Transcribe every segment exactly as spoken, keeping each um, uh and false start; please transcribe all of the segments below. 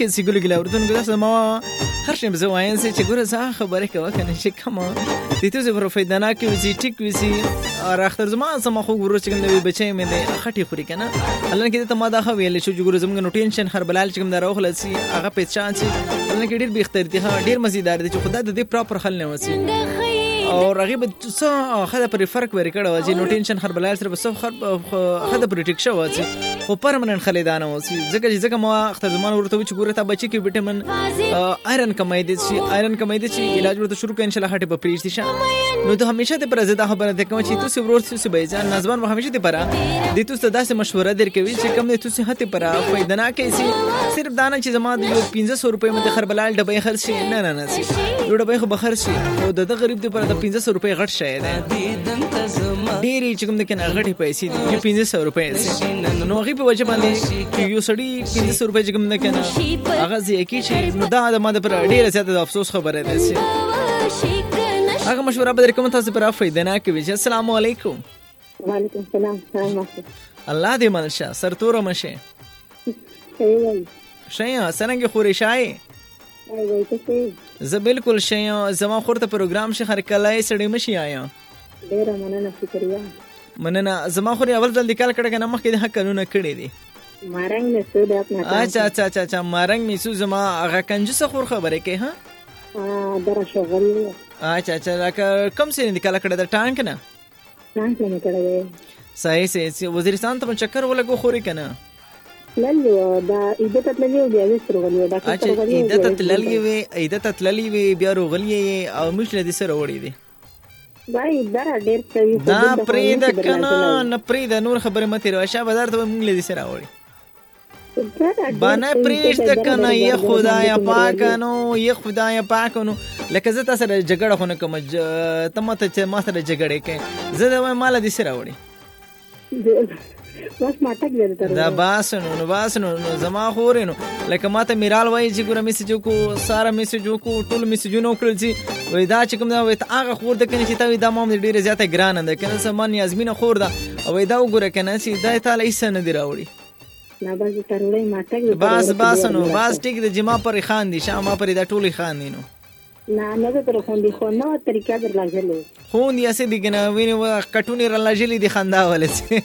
کې سیګل ګل اورتون ګل سم هر شي به وایم چې ګوره زه خبره کوي کنه چې کوم دي ته زه فائدنا کې وزي ټیک وزي او اختر زما سم خو ګوره چې کوم دی بچي مې دی خټي خوري کنه الله کې ته ما دا خو ویل چې ګوره زمونږ نو ټینشن هر بلال چې کوم دا راوخل سي هغه په چانس الله کې ډیر به اختر دي ډیر مزیدار دي چې خدای د دې پراپر حل نه وسی او رغیب څه خدای پر فرق ورې کړو چې نو ټینشن هر بلال سره بس خدای پر ټیک شو وسی خو پرمنن خلیدانه وسی ځکه چې ځکه ما اختر زمان ورته چې ګوره تا بچی کې وټامین آیرن کمای دي شي آیرن کمای دي چې علاج ورته شروع کړي ان شاء الله هټه په پریږ دي نو ته همیشه ته پر زده خبره ده کوم چې تاسو ورور تاسو به ځان نازبان به همیشه ته پر دي تاسو داسې مشوره درکوي چې کوم نه تاسو هته پر فائدہ نه کوي صرف دانه چې زما د پنځه سوه روپۍ مته خربلال ډبې خرڅ شي نه نه نه سي یو ډبې خو بخر شي او د غریب دی پر د پنځه سوه روپۍ غټ شي ده ډېری چې کوم د کنه غټي پیسې دي پنځه سوه روپۍ نو غي په وجه باندې یو سړی پنځه سوه روپۍ چې کوم نه کنه هغه ځکه چې نو دا د ما د پر ډېر زیاته افسوس خبره ده سي هغه مشوره به درکوم تاسو پر فائدہ نه کوي. السلام علیکم. وعلیکم السلام. سلام علیکم. الله دې منشه سرتور مشه. شي شي څنګه خوري شای؟ وای ته زه بالکل شي زما خورته پروګرام شي هر کله سړی مشي آیا. ډیر مننه فکریا. مننه زما خوري اول ځل د کال کړه کنه مخکې د حق قانون کړی دي. مارنګ نه سو د خپل. اچھا اچھا اچھا اچھا مارنګ میسو زما هغه کنجوس خور خبره کوي ها؟ ا درا شغل. اچھا اچھا لکه کوم څه نه کله کړه د ټانک نه؟ ټانک نه کړه. صحیح صحیح وزیرستان ته چکر ولګو خوري کنه. للیو دا ایده تتللی بیا وستر غلیو دا اچھا ایده تتللی وی ایده تتللی وی بیا روغلی او مشله دي سره وړي دي. وای دا ډیر کوي. دا پرې د کنه نه پرې د نور خبره مته راشه بازار ته مونږ لدي سره وړي. باندې پریش د کنه یا خدای پاک نو یا خدای پاک نو لکه زه تاسو سره جګړه خونه کوم ته ماته چې ما سره جګړه کوي زه د مال دي سره وړي واس ماټک ورته دا باسنو نو باسنو نو زما خورې نو لکه ماته میرال وای چې ګوره میسج کو ساره میسج کو ټول میسجونه وکړل چې وای دا چې کوم دا وای هغه خور د کنه چې تا وای دا مام ډیره زیاته ګران ده کنه سمان یاسمین خور ده او دا وګوره کنه چې دا تعالی ایسه نه دی راوړي. نه باز تروړې ماټک باس باسنو باس ټیک د جما پر خان دي شامه پر دا ټولي خان دي نو نه نه تر خون دي خو نو طریقې در لاګلې خون دي اسې دي کنه ویني کټونی را لاګلې دي خندا ولې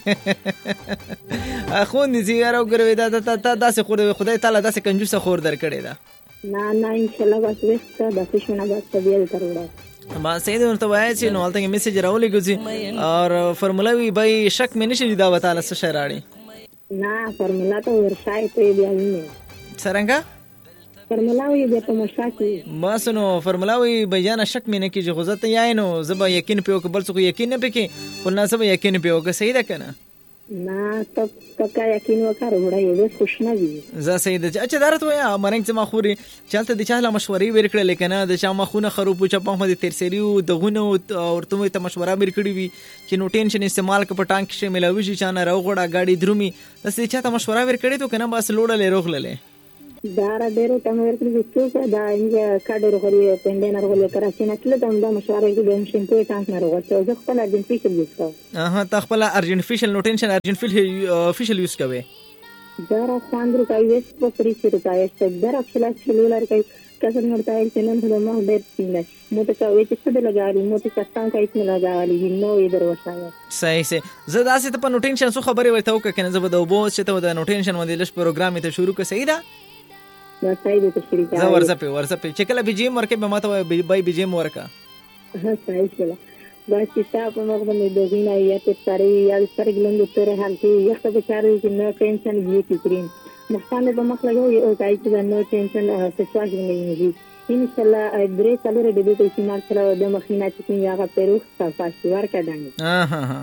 خون دي زیاره وګروي دا دا داسې خور خدای تعالی داسې کنجوسه خور در کړی دا نه نه ان شاء الله بس وسته د خوشونه بس بیا تروړه ما سید ورته وایي چې نو الته میسج راولې ګوزي او فرمولا وی بای شک مې نشي دا وتعالى څه شراړي نه فرمولا ته ورشای ته بیا نه څنګه فرمولا وی بیا ته مشاکي ما سنو فرمولا وی بیان شک مې نه کیږي غوځته یای نو زبا یقین پیو کبل څه یقین نه پکې خو نه سبا یقین پیو که صحیح ده کنه نه ته پکا یقین وکړه وړای دې خوش نه وي زه صحیح ده اچھا درته ویا مرنګ چې ما خوري چلته د چاله مشورې ورکړل لیکنه د چا ما خونه خروپ چا په مده تیر سریو دغونه ورته ته مشوره ورکړی وي چې نو ټینشن استعمال ک په ټانک شي ملاوي شي چانه راوغړه گاډي درومي دسې چا ته مشوره ورکړی ته کنه بس لوړلې روغللې دارا ډېر ټیم ورکړی چې دا انګه کاډر غوړي پندنر غوړي کراچي نه تل دا مشوره کې د مشین په ټانک نه راغلی زه خپل ارجنټ فیشل یوز کوم اها تا خپل ارجنټ فیشل نو ټینشن ارجنټ فیشل یوز کوي دارا خاندرو کوي وست په پری چې راځي چې دارا خپل سلولر کوي کسر مرتا ہے چې نن له ما ډېر سینه مو ته کوي چې څه د لګاري مو ته څنګه کوي چې لګاري نو یې دروښه صحیح صحیح زه داسې ته په نوټینشن سو خبرې وته او کنه زه به د وبو چې ته د نوټینشن باندې لږ پروګرام ته شروع کړ صحیح ده دا صحیح ده تشریح زه ورزه په ورزه په چې کله بي جي ام ورکه به ماته بای بي جي ام ورکا ها صحیح شله بس چې تاسو موږ باندې د وینا یا ته سره یا سره ګلند تر حال کې یو څه بچاره چې نو ټینشن دی کیږي مستانه به مخ لګوي او کای چې نو ټینشن سسواج نه وي ان شاء الله درې څلور د دې استعمال سره د مخینه چې یاغه پروخ صفاش ورکا دانګ ها ها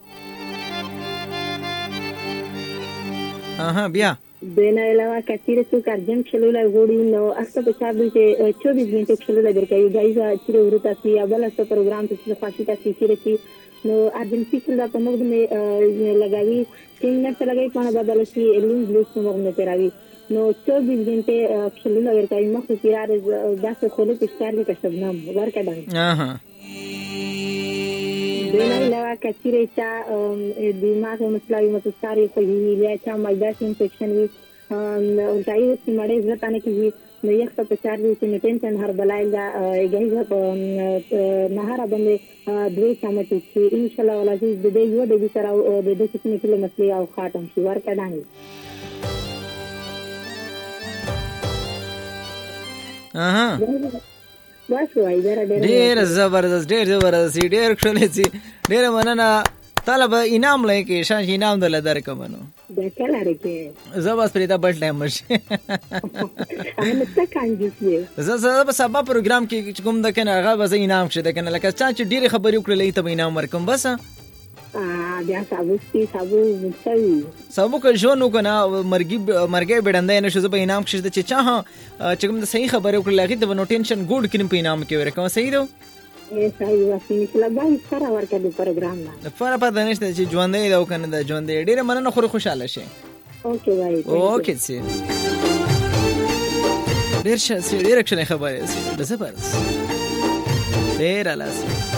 ها ها بیا دنه علاوه کثیر څوک ارجنټ شلول غوړي نو اخته په حساب چې چوبیس غنټه شلول درکې دایزه چې ورته سی ابل ست پروګرام ته خاصی تاسو چې نو ارجنټ فیشل دا په موږ باندې لګاوي څنګه څه لګاوي په بدل شي لینز لوس موږ نه تراوي نو چوبیس غنټه شلول ورکې مخ سیار داسې خلک اشتار کې شبنم ورکه دان اها دنه علاوه کثیر چې دماغ مسلای متساری خو یې یا چې مایداس انفیکشن وي ورځای چې مړې عزت نه کیږي نو یو څه په چار دي چې ټینشن هر بلای دا غیږه په نهار باندې دوی سمټ چې ان شاء الله ولازم د دې یو د سره د دې څه نه کله مسلې او خاتم شي ورکه دانګي اها بس وای دا ډېر زبردست ډېر زبردست ډېر ښکلی چې ډېر مننه طالب انعام لای کې شان انعام دل درکم نو دا کله راکې زباس پریدا بل ټایم مرشي انا څه کانګیسې زه زه په سبا پروګرام کې کوم د کنه هغه به انعام شه د کنه لکه چې ډېر خبرې وکړلې ته انعام ورکوم بس ا بیا سابو سپي سابو مڅوي سابو که ژوند کنه مرګي مرګي بډندای نه شو په انعام کې چې چا چې کوم د صحیح خبرې وکړلې هغه ته نو ټینشن ګوډ کړم په انعام کې ورکوم صحیح ده ای صحیح واسي چې لګای سره ورکه د پروګرام نه فار پته نشته چې ژوندې دا کنه د ژوندې ډېر مننه خو خوشاله شي اوکې وای اوکې سي ډېر ښه ډېر ښه خبره ده زبردست ډېر الاس